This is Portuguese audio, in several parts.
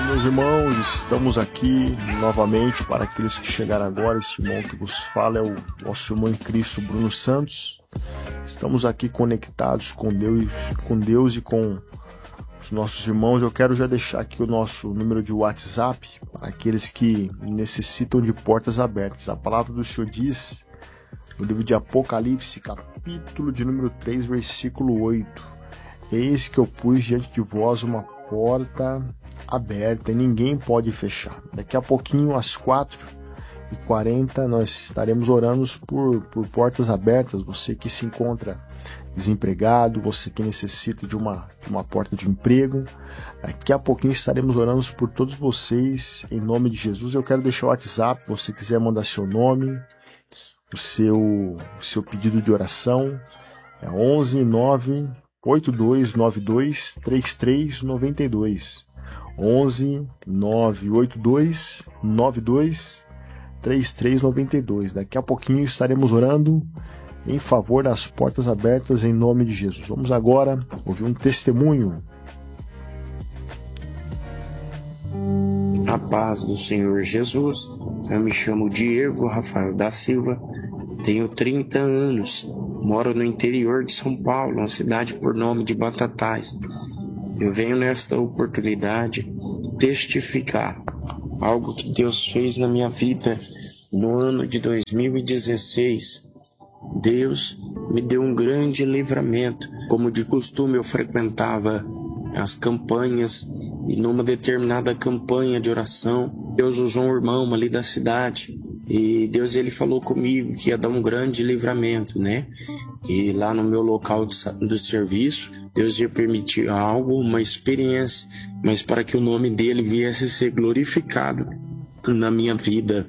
Meus irmãos, estamos aqui novamente para aqueles que chegaram agora. Este irmão que vos fala é o nosso irmão em Cristo, Bruno Santos. Estamos aqui conectados com Deus e com os nossos irmãos. Eu quero já deixar aqui o nosso número de WhatsApp para aqueles que necessitam de portas abertas. A palavra do Senhor diz, no livro de Apocalipse, capítulo de número 3, versículo 8: Eis que eu pus diante de vós uma porta aberta e ninguém pode fechar. Daqui a pouquinho, às 4h40, nós estaremos orando por portas abertas. Você que se encontra desempregado, você que necessita de uma porta de emprego, daqui a pouquinho estaremos orando por todos vocês, em nome de Jesus. Eu quero deixar o WhatsApp, se você quiser mandar seu nome, o seu pedido de oração, é 11 9 8292 3392. 11 982 92 3392. Daqui a pouquinho estaremos orando em favor das portas abertas em nome de Jesus. Vamos agora ouvir um testemunho. A paz do Senhor Jesus. Eu me chamo Diego Rafael da Silva, tenho 30 anos, moro no interior de São Paulo, uma cidade por nome de Batatais. Eu venho nesta oportunidade testificar algo que Deus fez na minha vida no ano de 2016. Deus me deu um grande livramento. Como de costume, eu frequentava as campanhas e numa determinada campanha de oração, Deus usou um irmão ali da cidade e Deus ele falou comigo que ia dar um grande livramento, né? Que lá no meu local do serviço, Deus ia permitir algo, uma experiência, mas para que o nome dele viesse a ser glorificado na minha vida.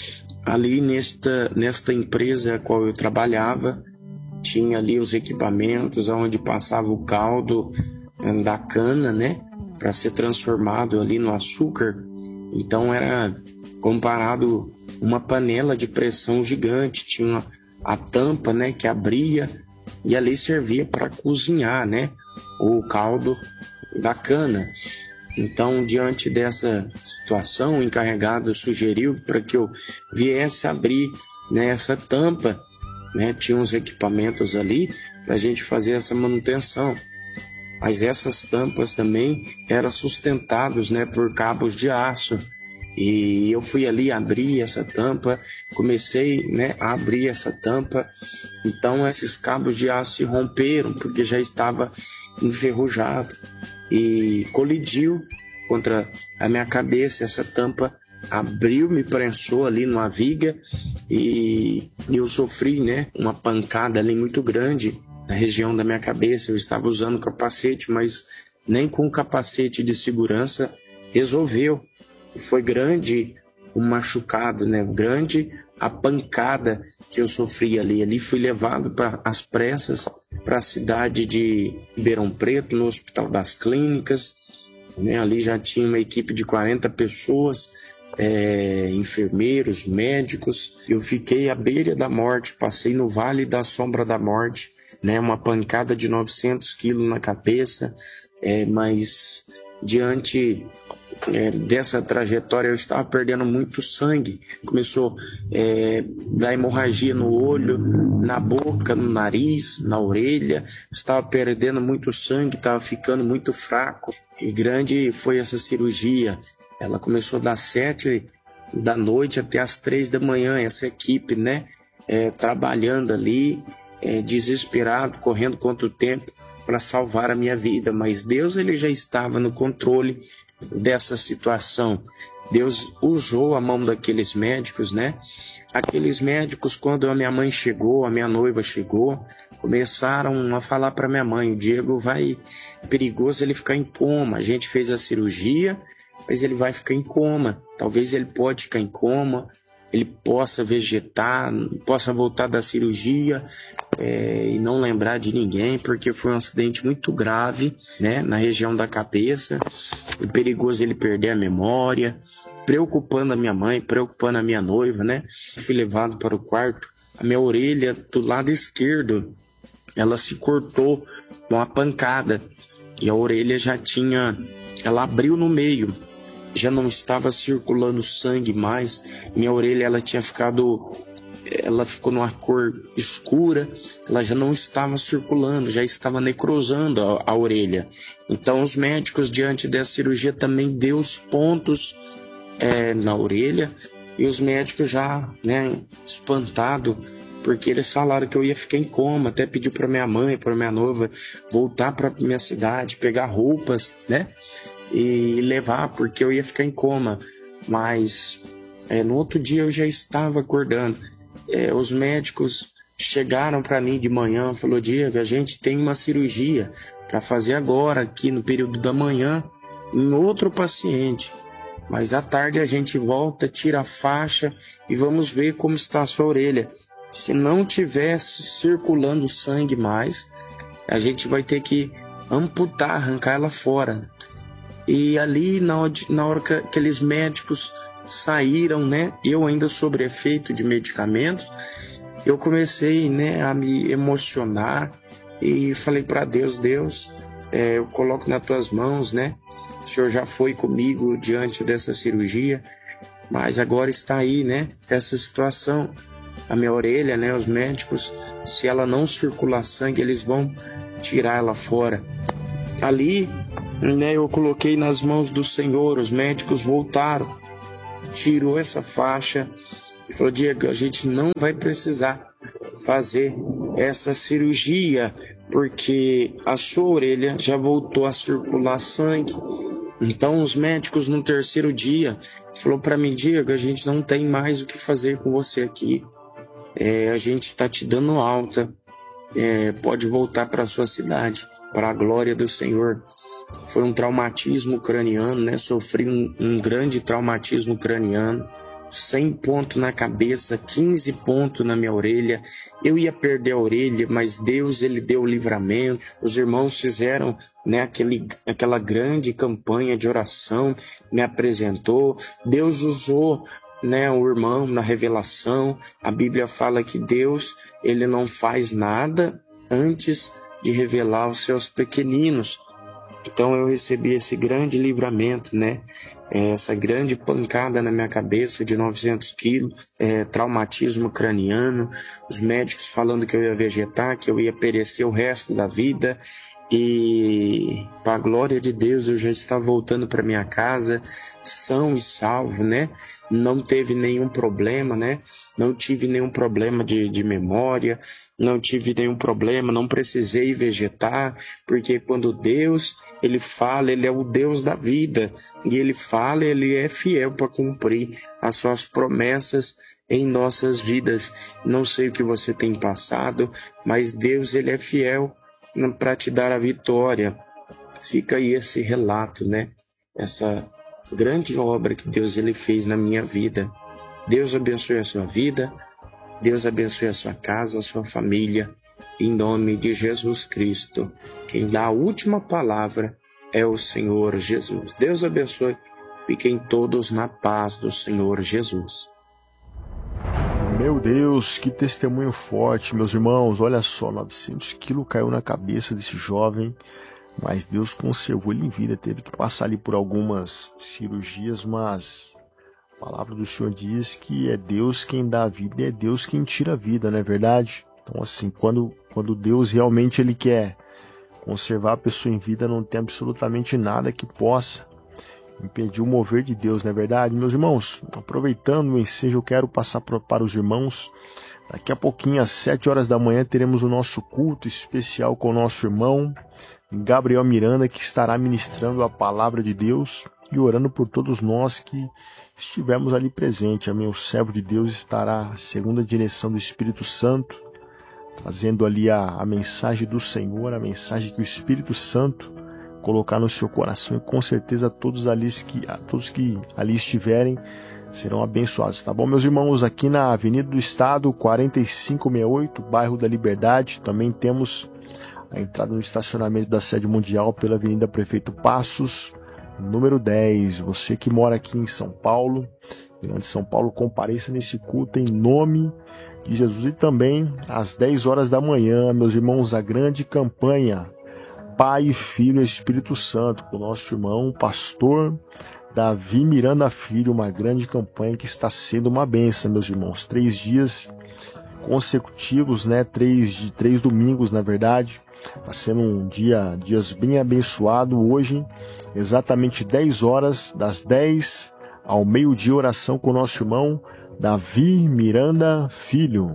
Ali nesta empresa a qual eu trabalhava, tinha ali os equipamentos onde passava o caldo da cana, né? Para ser transformado ali no açúcar. Então era comparado uma panela de pressão gigante, tinha a tampa, né, que abria e ali servia para cozinhar, né, o caldo da cana. Então, diante dessa situação, o encarregado sugeriu para que eu viesse abrir, né, essa tampa, né, tinha uns equipamentos ali para a gente fazer essa manutenção. Mas essas tampas também eram sustentadas, né, por cabos de aço. E eu fui ali abrir essa tampa, comecei, né, a abrir essa tampa. Então esses cabos de aço se romperam porque já estava enferrujado e colidiu contra a minha cabeça. Essa tampa abriu, me prensou ali numa viga e eu sofri, né, uma pancada ali muito grande na região da minha cabeça. Eu estava usando capacete, mas nem com o capacete de segurança resolveu. E foi grande o machucado, né? Grande a pancada que eu sofri ali. Ali fui levado às pressas para a cidade de Ribeirão Preto, no Hospital das Clínicas, né? Ali já tinha uma equipe de 40 pessoas, enfermeiros, médicos. Eu fiquei à beira da morte, passei no vale da sombra da morte, né? Uma pancada de 900 quilos na cabeça, mas diante dessa trajetória eu estava perdendo muito sangue. Começou a dar hemorragia no olho, na boca, no nariz, na orelha. Estava perdendo muito sangue, estava ficando muito fraco. E grande foi essa cirurgia. Ela começou das 7 da noite até as 3 da manhã. Essa equipe, né, trabalhando ali, desesperado, correndo contra o tempo para salvar a minha vida. Mas Deus ele já estava no controle dessa situação. Deus usou a mão daqueles médicos, né? Aqueles médicos, quando a minha mãe chegou, a minha noiva chegou, começaram a falar para minha mãe: o Diego perigoso ele ficar em coma. A gente fez a cirurgia, mas ele vai ficar em coma. Talvez ele pode ficar em coma, ele possa vegetar, possa voltar da cirurgia e não lembrar de ninguém, porque foi um acidente muito grave, né, na região da cabeça. É perigoso ele perder a memória, preocupando a minha mãe, preocupando a minha noiva, né? Fui levado para o quarto. A minha orelha do lado esquerdo, ela se cortou com uma pancada e a orelha ela abriu no meio. já não estava circulando sangue mais, minha orelha ela ficou numa cor escura, ela já não estava circulando, já estava necrosando a orelha. Então os médicos, diante dessa cirurgia, também deu os pontos na orelha, e os médicos já, espantados, porque eles falaram que eu ia ficar em coma, até pediu para minha mãe, para minha noiva, voltar para minha cidade, pegar roupas, e levar, porque eu ia ficar em coma. Mas no outro dia eu já estava acordando. Os médicos chegaram para mim de manhã, falou: Diego, a gente tem uma cirurgia para fazer agora, aqui no período da manhã, em outro paciente. Mas à tarde a gente volta, tira a faixa e vamos ver como está a sua orelha. Se não tivesse circulando sangue mais, a gente vai ter que amputar, arrancar ela fora. E ali, na hora que aqueles médicos saíram, eu ainda sob efeito de medicamentos, eu comecei, a me emocionar e falei para Deus: eu coloco nas tuas mãos, o Senhor já foi comigo diante dessa cirurgia, mas agora está aí, essa situação. A minha orelha, os médicos, se ela não circular sangue, eles vão tirar ela fora. Ali, eu coloquei nas mãos do Senhor, os médicos voltaram, tirou essa faixa e falou: Diego, a gente não vai precisar fazer essa cirurgia, porque a sua orelha já voltou a circular sangue. Então os médicos no terceiro dia falou para mim: Diego, a gente não tem mais o que fazer com você aqui. A gente está te dando alta. Pode voltar para sua cidade, para a glória do Senhor. Foi um traumatismo craniano, sofri um grande traumatismo craniano, 100 pontos na cabeça, 15 pontos na minha orelha. Eu ia perder a orelha, mas Deus, Ele deu o livramento. Os irmãos fizeram aquela grande campanha de oração, me apresentou. Deus usou o irmão na revelação. A Bíblia fala que Deus, Ele não faz nada antes de revelar os seus pequeninos. Então eu recebi esse grande livramento, essa grande pancada na minha cabeça de 900 quilos, traumatismo craniano, os médicos falando que eu ia vegetar, que eu ia perecer o resto da vida. E para a glória de Deus eu já estava voltando para minha casa são e salvo, não teve nenhum problema, não tive nenhum problema de memória, não tive nenhum problema, não precisei vegetar, porque quando Deus, Ele fala, Ele é o Deus da vida, e Ele fala, Ele é fiel para cumprir as suas promessas em nossas vidas. Não sei o que você tem passado, mas Deus, Ele é fiel para te dar a vitória. Fica aí esse relato, essa grande obra que Deus, Ele fez na minha vida. Deus abençoe a sua vida, Deus abençoe a sua casa, a sua família, em nome de Jesus Cristo. Quem dá a última palavra é o Senhor Jesus. Deus abençoe, fiquem todos na paz do Senhor Jesus. Meu Deus, que testemunho forte, meus irmãos. Olha só, 900 quilos caiu na cabeça desse jovem, mas Deus conservou ele em vida. Teve que passar ali por algumas cirurgias, mas a palavra do Senhor diz que é Deus quem dá a vida e é Deus quem tira a vida, não é verdade? Então, assim, quando Deus realmente Ele quer conservar a pessoa em vida, não tem absolutamente nada que possa impedir o mover de Deus, não é verdade? Meus irmãos, aproveitando o ensejo, eu quero passar para os irmãos. Daqui a pouquinho, às 7 horas da manhã, teremos o nosso culto especial com o nosso irmão Gabriel Miranda, que estará ministrando a palavra de Deus e orando por todos nós que estivermos ali presentes. Amém? O servo de Deus estará segundo a direção do Espírito Santo, trazendo ali a mensagem do Senhor, a mensagem que o Espírito Santo colocar no seu coração, e com certeza todos que ali estiverem serão abençoados, tá bom, meus irmãos? Aqui na Avenida do Estado, 4568, bairro da Liberdade, também temos a entrada no estacionamento da sede mundial pela Avenida Prefeito Passos, número 10. Você que mora aqui em São Paulo, Grande São Paulo, compareça nesse culto em nome de Jesus. E também às 10 horas da manhã, meus irmãos, a grande campanha Pai, Filho e Espírito Santo, com o nosso irmão, pastor Davi Miranda Filho, uma grande campanha que está sendo uma bênção, meus irmãos. 3 dias consecutivos, né? 3 domingos, na verdade. Está sendo dias bem abençoado. Hoje, exatamente 10 horas, das 10 ao meio-dia, oração com o nosso irmão Davi Miranda Filho.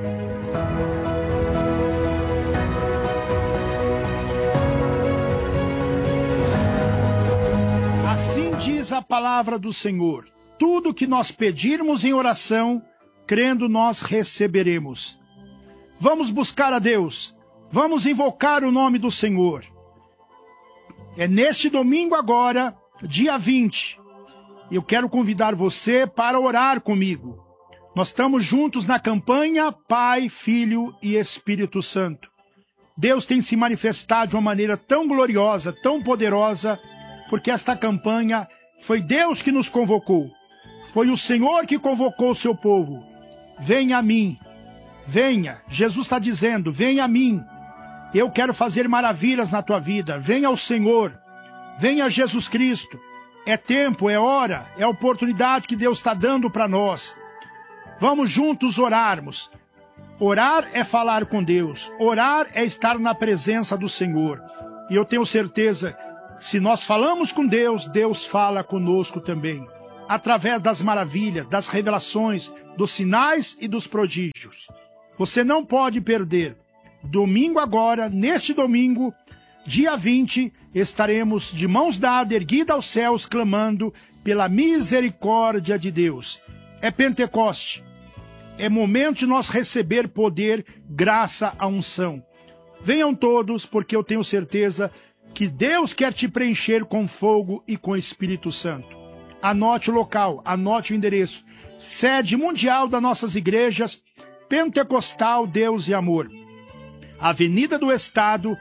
Assim diz a palavra do Senhor: tudo que nós pedirmos em oração, crendo nós receberemos. Vamos buscar a Deus, vamos invocar o nome do Senhor. É neste domingo agora, dia 20, eu quero convidar você para orar comigo. Nós estamos juntos na campanha Pai, Filho e Espírito Santo. Deus tem se manifestado de uma maneira tão gloriosa, tão poderosa, porque esta campanha foi Deus que nos convocou. Foi o Senhor que convocou o seu povo. Venha a mim, venha. Jesus está dizendo, venha a mim. Eu quero fazer maravilhas na tua vida. Venha ao Senhor, venha a Jesus Cristo. É tempo, é hora, é a oportunidade que Deus está dando para nós. Vamos juntos orarmos. Orar é falar com Deus. Orar é estar na presença do Senhor. E eu tenho certeza, se nós falamos com Deus, Deus fala conosco também. Através das maravilhas, das revelações, dos sinais e dos prodígios. Você não pode perder. Domingo agora, neste domingo, dia 20, estaremos de mãos dadas, erguidas aos céus, clamando pela misericórdia de Deus. É Pentecoste. É momento de nós receber poder, graça, a unção. Venham todos, porque eu tenho certeza que Deus quer te preencher com fogo e com Espírito Santo. Anote o local, anote o endereço. Sede mundial das nossas igrejas, Pentecostal Deus e Amor. Avenida do Estado,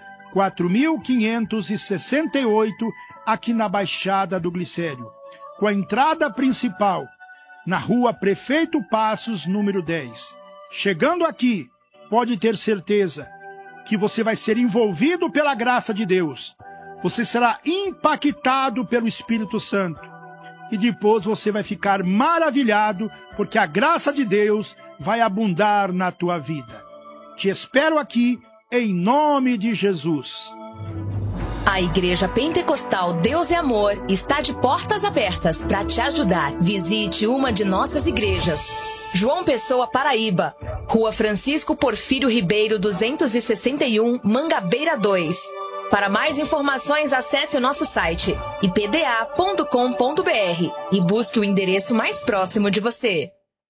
4568, aqui na Baixada do Glicério. Com a entrada principal, na rua Prefeito Passos, número 10. Chegando aqui, pode ter certeza que você vai ser envolvido pela graça de Deus. Você será impactado pelo Espírito Santo. E depois você vai ficar maravilhado, porque a graça de Deus vai abundar na tua vida. Te espero aqui, em nome de Jesus. A Igreja Pentecostal Deus é Amor está de portas abertas para te ajudar. Visite uma de nossas igrejas. João Pessoa, Paraíba. Rua Francisco Porfírio Ribeiro, 261, Mangabeira 2. Para mais informações, acesse o nosso site ipda.com.br e busque o endereço mais próximo de você.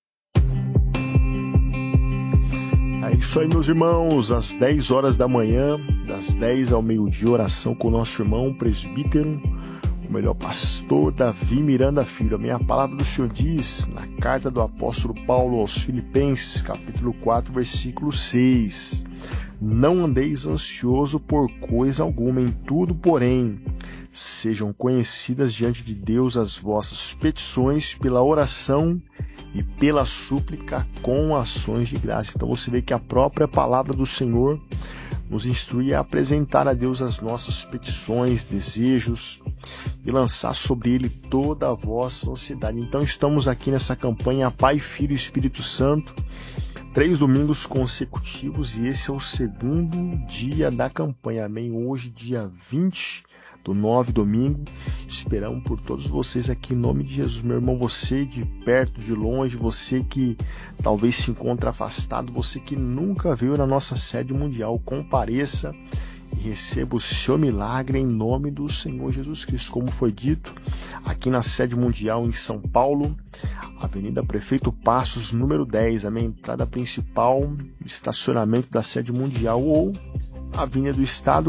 É isso aí, meus irmãos, às 10 horas da manhã, das 10 ao meio-dia, oração com o nosso irmão presbítero, o melhor pastor, Davi Miranda Filho. A minha palavra do Senhor diz, na carta do apóstolo Paulo aos Filipenses, capítulo 4, versículo 6, não andeis ansioso por coisa alguma, em tudo, porém, sejam conhecidas diante de Deus as vossas petições pela oração e pela súplica com ações de graça. Então você vê que a própria palavra do Senhor nos instrui a apresentar a Deus as nossas petições, desejos e lançar sobre Ele toda a vossa ansiedade. Então estamos aqui nessa campanha Pai, Filho e Espírito Santo, 3 domingos consecutivos, e esse é o segundo dia da campanha. Amém? Hoje, dia 20 do 9, domingo. Esperamos por todos vocês aqui em nome de Jesus. Meu irmão, você de perto, de longe, você que talvez se encontre afastado, você que nunca veio na nossa sede mundial, compareça e receba o seu milagre em nome do Senhor Jesus Cristo. Como foi dito, aqui na sede mundial em São Paulo, Avenida Prefeito Passos, número 10, a minha entrada principal, estacionamento da sede mundial, ou Avenida do Estado,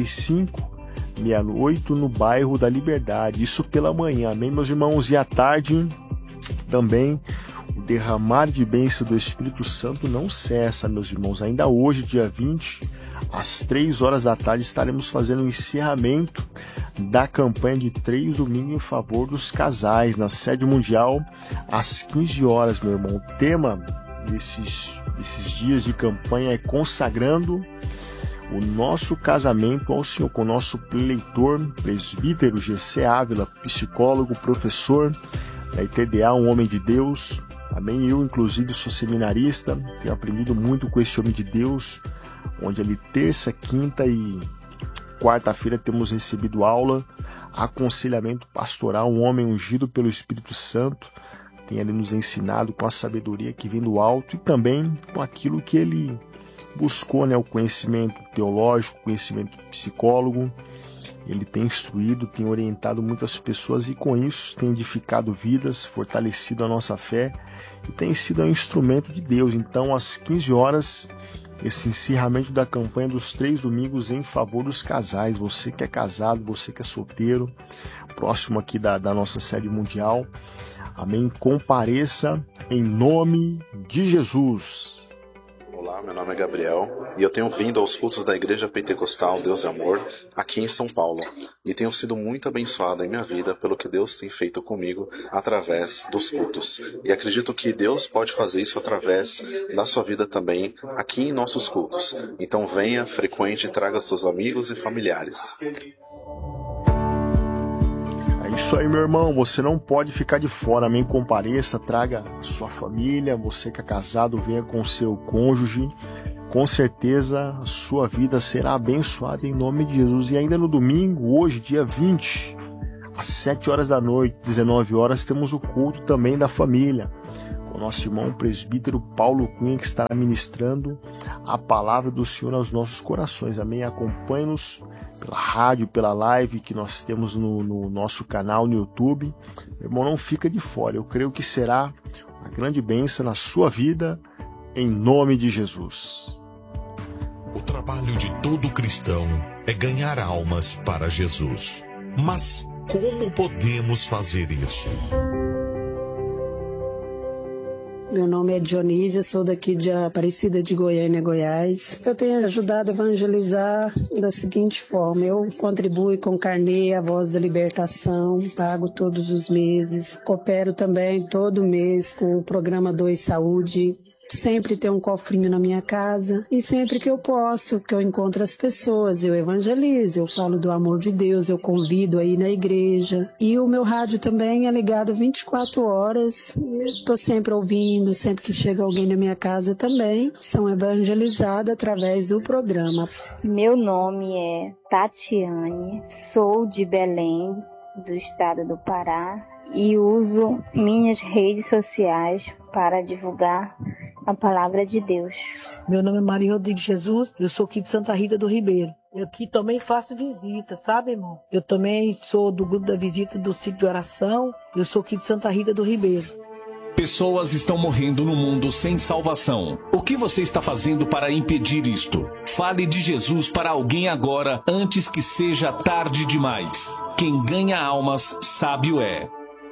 4568, no bairro da Liberdade. Isso pela manhã, amém, meus irmãos? E à tarde também o derramar de bênção do Espírito Santo não cessa, meus irmãos. Ainda hoje, dia 20, às 3 horas da tarde, estaremos fazendo o encerramento da campanha de 3 domingos em favor dos casais, na sede mundial, às 15 horas, meu irmão. O tema desses dias de campanha é consagrando o nosso casamento ao Senhor com o nosso preleitor, presbítero GC Ávila, psicólogo, professor da ITDA, um homem de Deus. Amém? Eu, inclusive, sou seminarista, tenho aprendido muito com esse homem de Deus, onde ali terça, quinta e quarta-feira temos recebido aula, aconselhamento pastoral, um homem ungido pelo Espírito Santo, tem ali nos ensinado com a sabedoria que vem do alto e também com aquilo que ele buscou, né, o conhecimento teológico, conhecimento psicólogo. Ele tem instruído, tem orientado muitas pessoas e com isso tem edificado vidas, fortalecido a nossa fé e tem sido um instrumento de Deus. Então, às 15 horas, esse encerramento da campanha dos 3 domingos em favor dos casais. Você que é casado, você que é solteiro, próximo aqui da nossa série mundial. Amém? Compareça em nome de Jesus. Olá, meu nome é Gabriel e eu tenho vindo aos cultos da Igreja Pentecostal Deus é Amor aqui em São Paulo e tenho sido muito abençoado em minha vida pelo que Deus tem feito comigo através dos cultos. E acredito que Deus pode fazer isso através da sua vida também aqui em nossos cultos. Então venha, frequente e traga seus amigos e familiares. É isso aí, meu irmão, você não pode ficar de fora, amém? Compareça, traga sua família, você que é casado, venha com seu cônjuge, com certeza a sua vida será abençoada em nome de Jesus. E ainda no domingo, hoje, dia 20, às 7 horas da noite, 19 horas, temos o culto também da família, com o nosso irmão presbítero Paulo Cunha, que estará ministrando a palavra do Senhor aos nossos corações, amém? Acompanhe-nos pela rádio, pela live que nós temos no nosso canal no YouTube. Meu irmão, não fica de fora. Eu creio que será uma grande bênção na sua vida, em nome de Jesus. O trabalho de todo cristão é ganhar almas para Jesus. Mas como podemos fazer isso? Meu nome é Dionísia, sou daqui de Aparecida de Goiânia, Goiás. Eu tenho ajudado a evangelizar da seguinte forma: eu contribuo com carnê, a Voz da Libertação, pago todos os meses. Coopero também todo mês com o programa 2 Saúde. Sempre tem um cofrinho na minha casa e sempre que eu posso, que eu encontro as pessoas, eu evangelizo, eu falo do amor de Deus, eu convido aí na igreja. E o meu rádio também é ligado 24 horas, estou sempre ouvindo, sempre que chega alguém na minha casa também, são evangelizados através do programa. Meu nome é Tatiane, sou de Belém, do estado do Pará, e uso minhas redes sociais para divulgar a palavra de Deus. Meu nome é Maria Rodrigues Jesus, eu sou aqui de Santa Rita do Ribeiro. Eu aqui também faço visita, sabe, irmão? Eu também sou do grupo da visita do Ciclo de Oração, eu sou aqui de Santa Rita do Ribeiro. Pessoas estão morrendo no mundo sem salvação. O que você está fazendo para impedir isto? Fale de Jesus para alguém agora, antes que seja tarde demais. Quem ganha almas, sábio é.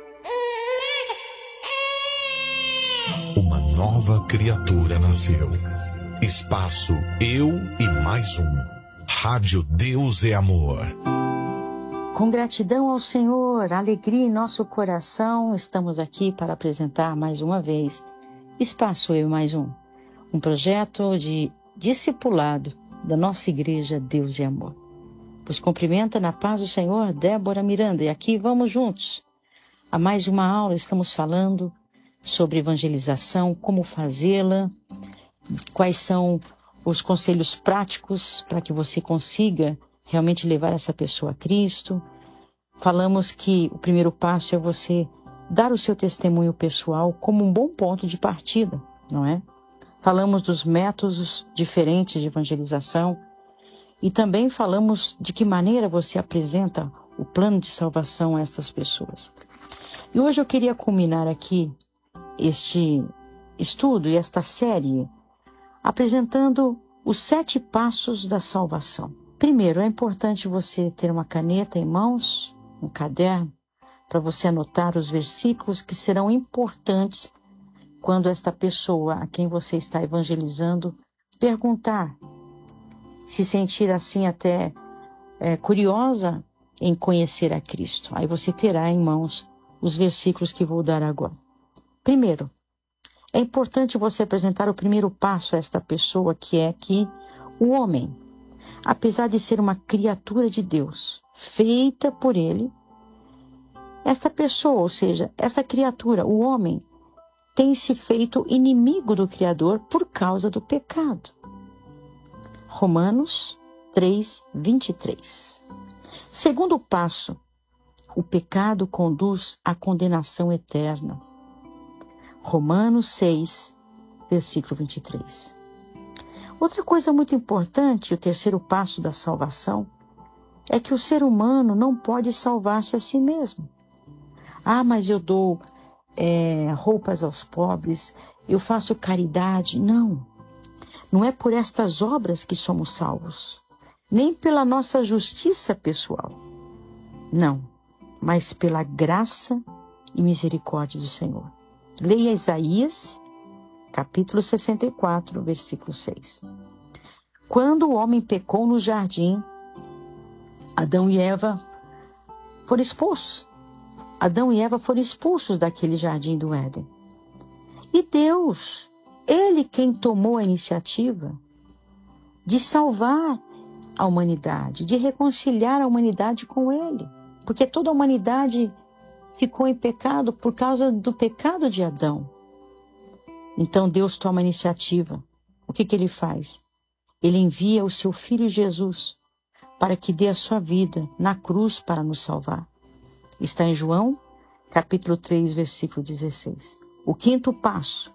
Uma nova criatura nasceu. Espaço Eu e Mais Um. Rádio Deus é Amor. Com gratidão ao Senhor, alegria em nosso coração, estamos aqui para apresentar mais uma vez Espaço Eu e Mais Um. Um projeto de discipulado da nossa igreja Deus é Amor. Vos cumprimenta na paz do Senhor, Débora Miranda. E aqui vamos juntos. A mais uma aula estamos falando sobre evangelização, como fazê-la, quais são os conselhos práticos para que você consiga realmente levar essa pessoa a Cristo. Falamos que o primeiro passo é você dar o seu testemunho pessoal como um bom ponto de partida, não é? Falamos dos métodos diferentes de evangelização e também falamos de que maneira você apresenta o plano de salvação a estas pessoas. E hoje eu queria culminar aqui este estudo e esta série apresentando os 7 passos da salvação. Primeiro, é importante você ter uma caneta em mãos, um caderno, para você anotar os versículos que serão importantes quando esta pessoa a quem você está evangelizando perguntar, se sentir assim até curiosa em conhecer a Cristo. Aí você terá em mãos os versículos que vou dar agora. Primeiro, é importante você apresentar o primeiro passo a esta pessoa, que é que o homem, apesar de ser uma criatura de Deus, feita por Ele, esta pessoa, ou seja, essa criatura, o homem, tem se feito inimigo do Criador por causa do pecado. Romanos 3:23. Segundo passo, o pecado conduz à condenação eterna. Romanos 6, versículo 23. Outra coisa muito importante, o terceiro passo da salvação, é que o ser humano não pode salvar-se a si mesmo. Ah, mas eu dou roupas aos pobres, eu faço caridade. Não. Não é por estas obras que somos salvos, nem pela nossa justiça pessoal. Não, mas pela graça e misericórdia do Senhor. Leia Isaías, capítulo 64, versículo 6. Quando o homem pecou no jardim, Adão e Eva foram expulsos. Adão e Eva foram expulsos daquele jardim do Éden. E Deus, Ele quem tomou a iniciativa de salvar a humanidade, de reconciliar a humanidade com Ele. Porque toda a humanidade ficou em pecado por causa do pecado de Adão. Então Deus toma a iniciativa. O que Ele faz? Ele envia o seu Filho Jesus para que dê a sua vida na cruz para nos salvar. Está em João, capítulo 3, versículo 16. O quinto passo.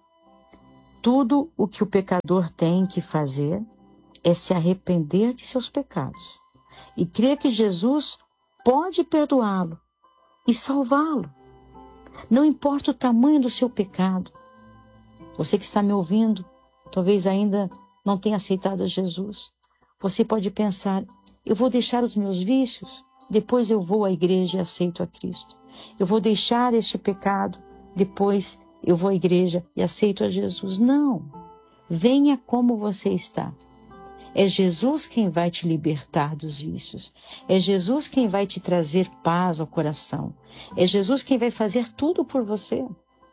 Tudo o que o pecador tem que fazer é se arrepender de seus pecados e crer que Jesus pode perdoá-lo e salvá-lo. Não importa o tamanho do seu pecado. Você que está me ouvindo, talvez ainda não tenha aceitado Jesus. Você pode pensar, eu vou deixar os meus vícios, depois eu vou à igreja e aceito a Cristo. Eu vou deixar este pecado, depois eu vou à igreja e aceito a Jesus. Não. Venha como você está. É Jesus quem vai te libertar dos vícios. É Jesus quem vai te trazer paz ao coração. É Jesus quem vai fazer tudo por você.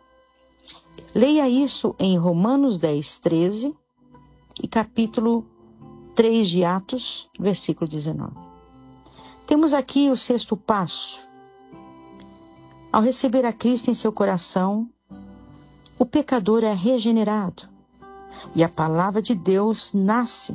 Leia isso em Romanos 10, 13 e capítulo 3 de Atos, versículo 19. Temos aqui o sexto passo. Ao receber a Cristo em seu coração, o pecador é regenerado e a palavra de Deus nasce.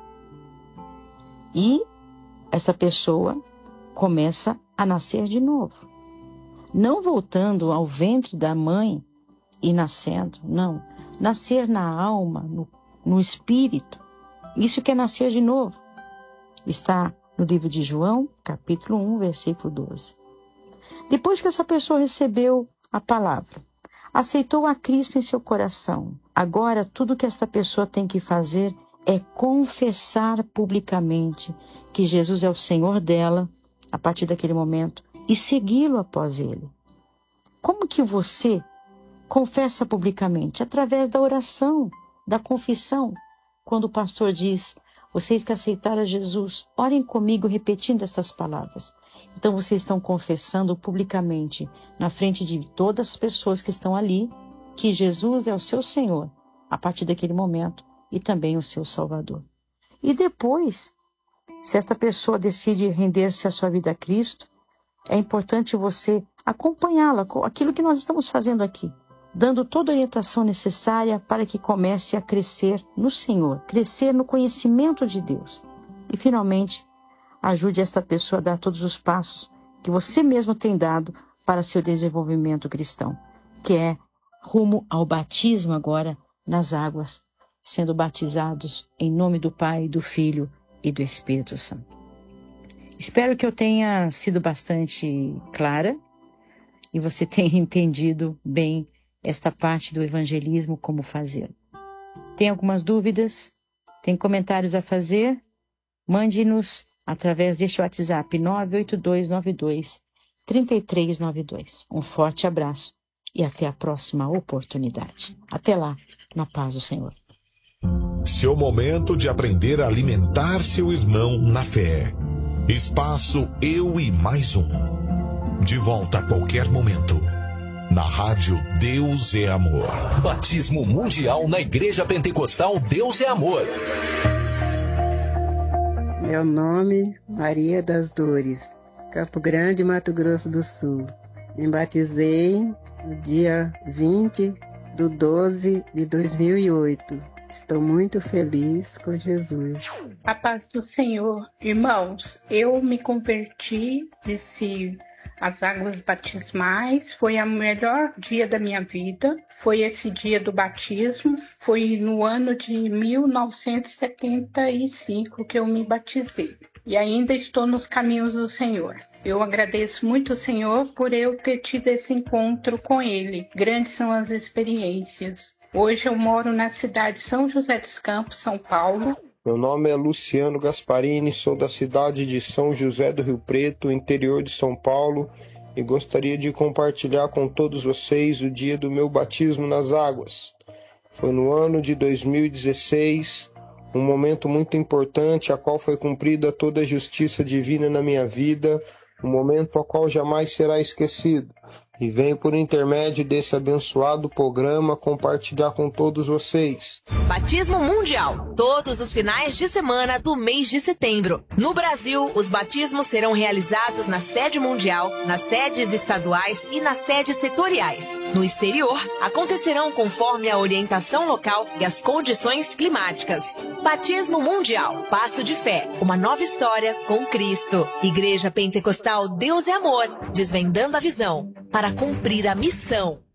E essa pessoa começa a nascer de novo. Não voltando ao ventre da mãe e nascendo, não. Nascer na alma, no espírito. Isso que é nascer de novo. Está no livro de João, capítulo 1, versículo 12. Depois que essa pessoa recebeu a palavra, aceitou a Cristo em seu coração, agora tudo que esta pessoa tem que fazer é confessar publicamente que Jesus é o Senhor dela, a partir daquele momento, e segui-lo após ele. Como que você confessa publicamente? Através da oração, da confissão. Quando o pastor diz, vocês que aceitaram Jesus, orem comigo repetindo essas palavras. Então vocês estão confessando publicamente, na frente de todas as pessoas que estão ali, que Jesus é o seu Senhor, a partir daquele momento, e também o seu Salvador. E depois, se esta pessoa decide render-se a sua vida a Cristo, é importante você acompanhá-la com aquilo que nós estamos fazendo aqui, dando toda a orientação necessária para que comece a crescer no Senhor, crescer no conhecimento de Deus. E, finalmente, ajude esta pessoa a dar todos os passos que você mesmo tem dado para seu desenvolvimento cristão, que é rumo ao batismo agora nas águas, sendo batizados em nome do Pai, do Filho e do Espírito Santo. Espero que eu tenha sido bastante clara e você tenha entendido bem esta parte do evangelismo, como fazer. Tem algumas dúvidas? Tem comentários a fazer? Mande-nos através deste WhatsApp 98292-3392. Um forte abraço e até a próxima oportunidade. Até lá, na paz do Senhor. Seu momento de aprender a alimentar seu irmão na fé. Espaço Eu e Mais Um. De volta a qualquer momento. Na rádio Deus é Amor. Batismo Mundial na Igreja Pentecostal Deus é Amor. Meu nome, Maria das Dores, Campo Grande, Mato Grosso do Sul. Me batizei no dia 20/12/2008. Estou muito feliz com Jesus. A paz do Senhor. Irmãos, eu me converti, desci as águas batismais, foi o melhor dia da minha vida. Foi esse dia do batismo, foi no ano de 1975 que eu me batizei. E ainda estou nos caminhos do Senhor. Eu agradeço muito o Senhor por eu ter tido esse encontro com Ele. Grandes são as experiências. Hoje eu moro na cidade de São José dos Campos, São Paulo. Meu nome é Luciano Gasparini, sou da cidade de São José do Rio Preto, interior de São Paulo, e gostaria de compartilhar com todos vocês o dia do meu batismo nas águas. Foi no ano de 2016, um momento muito importante, a qual foi cumprida toda a justiça divina na minha vida, um momento ao qual jamais será esquecido. E venho por intermédio desse abençoado programa compartilhar com todos vocês. Batismo Mundial, todos os finais de semana do mês de setembro. No Brasil, os batismos serão realizados na sede mundial, nas sedes estaduais e nas sedes setoriais. No exterior, acontecerão conforme a orientação local e as condições climáticas. Batismo Mundial, passo de fé, uma nova história com Cristo. Igreja Pentecostal Deus é Amor, desvendando a visão para cumprir a missão.